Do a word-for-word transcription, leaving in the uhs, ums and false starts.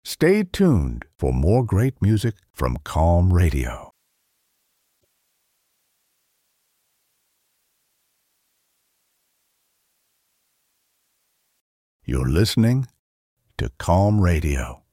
Stay tuned for more great music from Calm Radio. You're listening to Calm Radio.